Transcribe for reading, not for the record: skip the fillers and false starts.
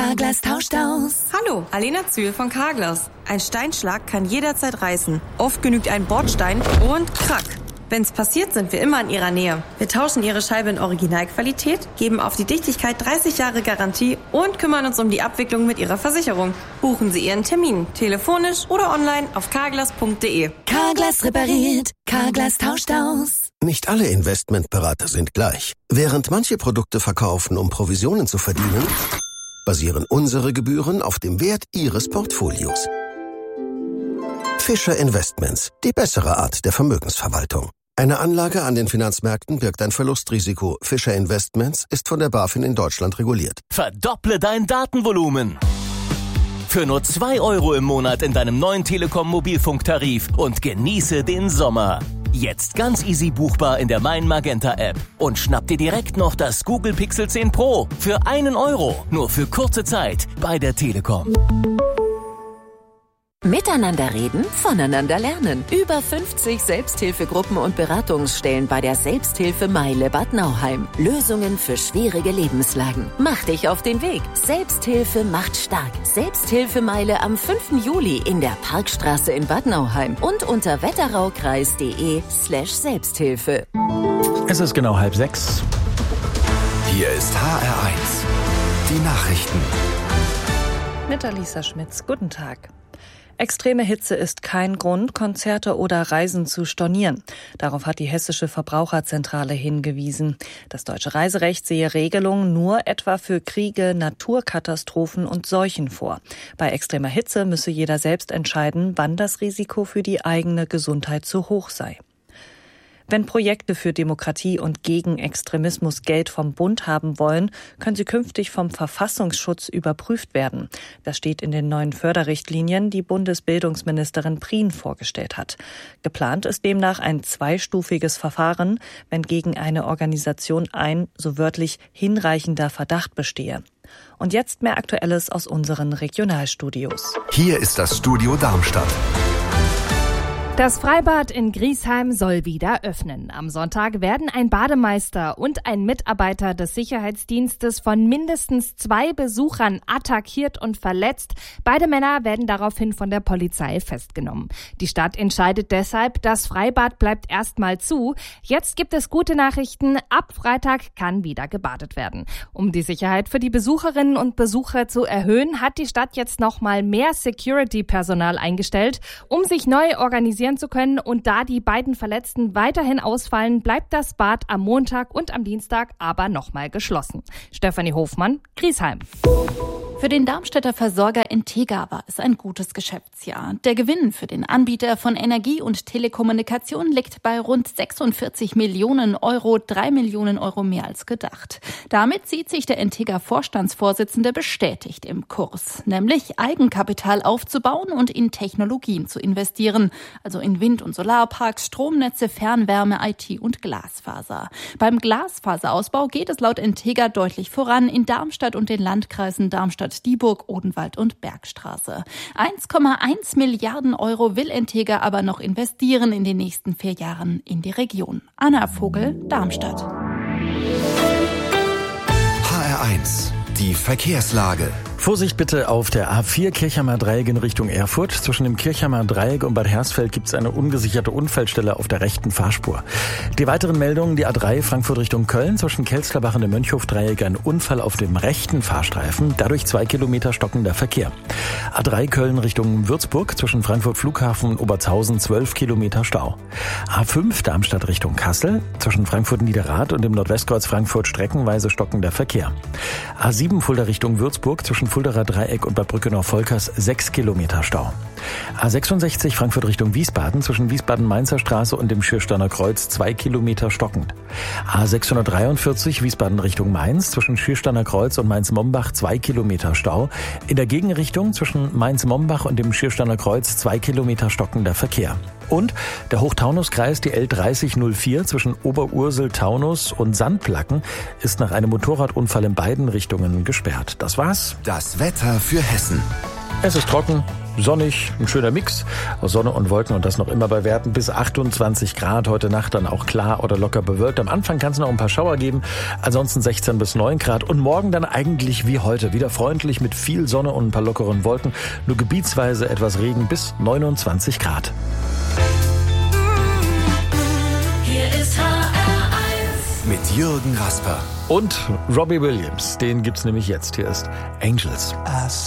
Carglass tauscht aus. Hallo, Alena Zühl von Carglass. Ein Steinschlag kann jederzeit reißen. Oft genügt ein Bordstein und krack. Wenn's passiert, sind wir immer in Ihrer Nähe. Wir tauschen Ihre Scheibe in Originalqualität, geben auf die Dichtigkeit 30 Jahre Garantie und kümmern uns um die Abwicklung mit Ihrer Versicherung. Buchen Sie Ihren Termin, telefonisch oder online auf carglass.de. Carglass repariert, Carglass tauscht aus. Nicht alle Investmentberater sind gleich. Während manche Produkte verkaufen, um Provisionen zu verdienen, basieren unsere Gebühren auf dem Wert Ihres Portfolios. Fischer Investments, die bessere Art der Vermögensverwaltung. Eine Anlage an den Finanzmärkten birgt ein Verlustrisiko. Fischer Investments ist von der BaFin in Deutschland reguliert. Verdopple dein Datenvolumen. Für nur 2 € im Monat in deinem neuen Telekom-Mobilfunktarif und genieße den Sommer. Jetzt ganz easy buchbar in der Mein Magenta App. Und schnapp dir direkt noch das Google Pixel 10 Pro für 1 €. Nur für kurze Zeit bei der Telekom. Miteinander reden, voneinander lernen. Über 50 Selbsthilfegruppen und Beratungsstellen bei der Selbsthilfe Meile Bad Nauheim. Lösungen für schwierige Lebenslagen. Mach dich auf den Weg. Selbsthilfe macht stark. Selbsthilfemeile am 5. Juli in der Parkstraße in Bad Nauheim und unter wetteraukreis.de/Selbsthilfe. Es ist genau 5:30. Hier ist HR1. Die Nachrichten. Mit Alisa Schmitz. Guten Tag. Extreme Hitze ist kein Grund, Konzerte oder Reisen zu stornieren. Darauf hat die Hessische Verbraucherzentrale hingewiesen. Das deutsche Reiserecht sehe Regelungen nur etwa für Kriege, Naturkatastrophen und Seuchen vor. Bei extremer Hitze müsse jeder selbst entscheiden, wann das Risiko für die eigene Gesundheit zu hoch sei. Wenn Projekte für Demokratie und gegen Extremismus Geld vom Bund haben wollen, können sie künftig vom Verfassungsschutz überprüft werden. Das steht in den neuen Förderrichtlinien, die Bundesbildungsministerin Prien vorgestellt hat. Geplant ist demnach ein 2-stufiges Verfahren, wenn gegen eine Organisation ein, so wörtlich, hinreichender Verdacht bestehe. Und jetzt mehr Aktuelles aus unseren Regionalstudios. Hier ist das Studio Darmstadt. Das Freibad in Griesheim soll wieder öffnen. Am Sonntag werden ein Bademeister und ein Mitarbeiter des Sicherheitsdienstes von mindestens 2 Besuchern attackiert und verletzt. Beide Männer werden daraufhin von der Polizei festgenommen. Die Stadt entscheidet deshalb, das Freibad bleibt erstmal zu. Jetzt gibt es gute Nachrichten. Ab Freitag kann wieder gebadet werden. Um die Sicherheit für die Besucherinnen und Besucher zu erhöhen, hat die Stadt jetzt nochmal mehr Security-Personal eingestellt, um sich neu organisieren zu können. Und da die beiden Verletzten weiterhin ausfallen, bleibt das Bad am Montag und am Dienstag aber nochmal geschlossen. Stefanie Hofmann, Griesheim. Für den Darmstädter Versorger Intega war es ein gutes Geschäftsjahr. Der Gewinn für den Anbieter von Energie und Telekommunikation liegt bei rund 46 Millionen Euro, 3 Millionen Euro mehr als gedacht. Damit sieht sich der Intega-Vorstandsvorsitzende bestätigt im Kurs, nämlich Eigenkapital aufzubauen und in Technologien zu investieren, also in Wind- und Solarparks, Stromnetze, Fernwärme, IT und Glasfaser. Beim Glasfaserausbau geht es laut Intega deutlich voran in Darmstadt und den Landkreisen Darmstadt, Dieburg, Odenwald und Bergstraße. 1,1 Milliarden Euro will Intega aber noch investieren in den nächsten 4 Jahren in die Region. Anna Vogel, Darmstadt. HR1, die Verkehrslage. Vorsicht bitte auf der A4 Kirchheimer Dreieck in Richtung Erfurt. Zwischen dem Kirchheimer Dreieck und Bad Hersfeld gibt es eine ungesicherte Unfallstelle auf der rechten Fahrspur. Die weiteren Meldungen, die A3 Frankfurt Richtung Köln, zwischen Kelsterbach und dem Mönchhof-Dreieck ein Unfall auf dem rechten Fahrstreifen, dadurch 2 Kilometer stockender Verkehr. A3 Köln Richtung Würzburg, zwischen Frankfurt Flughafen und Obertshausen 12 Kilometer Stau. A5 Darmstadt Richtung Kassel, zwischen Frankfurt Niederrad und dem Nordwestkreuz Frankfurt streckenweise stockender Verkehr. A7 Fulda Richtung Würzburg, zwischen Fuldaer Dreieck und Bad Brückenau-Volkers 6 Kilometer Stau. A66 Frankfurt Richtung Wiesbaden, zwischen Wiesbaden-Mainzer Straße und dem Schiersteiner Kreuz 2 Kilometer stockend. A643 Wiesbaden Richtung Mainz, zwischen Schiersteiner Kreuz und Mainz-Mombach 2 Kilometer Stau. In der Gegenrichtung zwischen Mainz-Mombach und dem Schiersteiner Kreuz 2 Kilometer stockender Verkehr. Und der Hochtaunuskreis, die L3004 zwischen Oberursel-Taunus und Sandplacken, ist nach einem Motorradunfall in beiden Richtungen gesperrt. Das war's. Das Wetter für Hessen. Es ist trocken, sonnig, ein schöner Mix aus Sonne und Wolken und das noch immer bei Werten bis 28 Grad. Heute Nacht dann auch klar oder locker bewölkt. Am Anfang kann es noch ein paar Schauer geben, ansonsten 16 bis 9 Grad. Und morgen dann eigentlich wie heute, wieder freundlich mit viel Sonne und ein paar lockeren Wolken. Nur gebietsweise etwas Regen bis 29 Grad. Hier ist HR1 mit Jürgen Rasper und Robbie Williams. Den gibt's nämlich jetzt. Hier ist Angels.